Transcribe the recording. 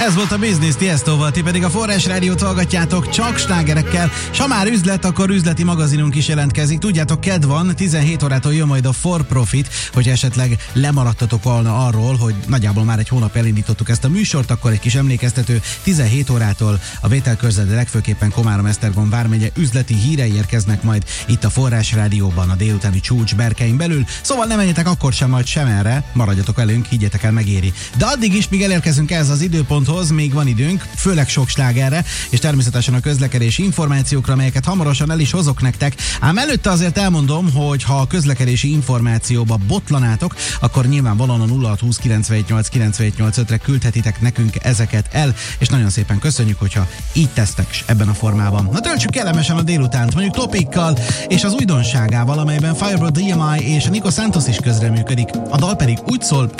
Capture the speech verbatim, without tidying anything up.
Ez volt a Business Tiestoval, ti pedig a Forrás Rádiót hallgatjátok csak slágerekkel. S ha már üzlet, akkor üzleti magazinunk is jelentkezik. Tudjátok, kedd van, tizenhét órától jön majd a For Profit, hogy esetleg lemaradtatok volna arról, hogy nagyjából már egy hónap elindítottuk ezt a műsort, akkor egy kis emlékeztető, tizenhét órától a Vételkörzet, de legfőképpen Komárom-Esztergom vármegye üzleti hírei érkeznek majd itt a Forrás Rádióban a délutáni csúcs berkein belül. Szóval ne menjetek akkor sem majd sem erre, maradjatok velünk, higgyetek el, megéri. De addig is, míg elérkezünk ehhez az időponthoz, még van időnk, főleg sok slágerre, és természetesen a közlekedési információkra, amelyeket hamarosan el is hozok nektek. Ám előtte azért elmondom, hogy ha a közlekedési információba botlanátok, akkor nyilvánvalóan a nulla hat húsz kilencvenhét nyolc kilencvenhét nyolcvanötre küldhetitek nekünk ezeket el, és nagyon szépen köszönjük, hogyha így tesztek ebben a formában. Na töltsük kellemesen a délutánt, mondjuk Topikkal és az újdonságával, amelyben Firebird dé em i és Nico Santos is közreműködik. A dal pedig úgy szól,